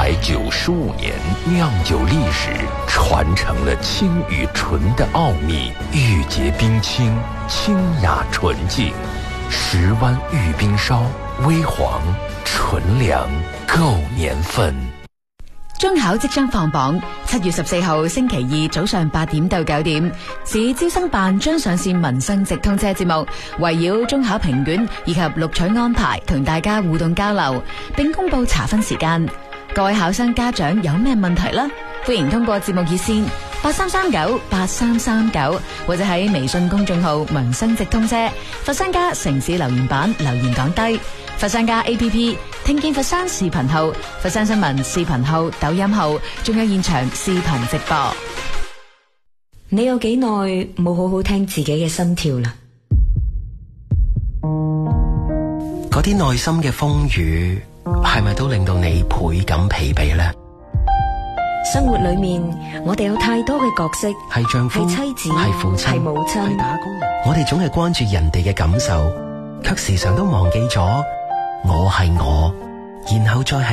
195年酿酒历史，传承了清与纯的奥秘，玉洁冰清，清雅纯净。10湾玉冰烧，微黄纯良，够年份。 中考即將放榜，7月14號星期二早上8點到9點，市招生辦將上線民生直通車節目，圍繞中考評卷以及錄取安排同大家互動交流，並公布查分時間。各位考生家長有咩問題呢？歡迎通過節目熱線83398339，或者喺微信公眾號民生直通車佛山家城市留言板留言講低。佛山家 APP 聽見佛山視頻號、佛山新聞視頻號、抖音號，仲有現場視頻直播。 你有幾耐冇好好聽自己嘅心跳啦？ 嗰啲內心嘅風雨，係咪都令到你倍感疲憊呢？ 生活裏面，我哋有太多嘅角色， 係丈夫， 係妻子， 係父親， 係母親， 係打工人。我哋總係關注人哋嘅感受，卻時常都忘記咗我係我，然後再係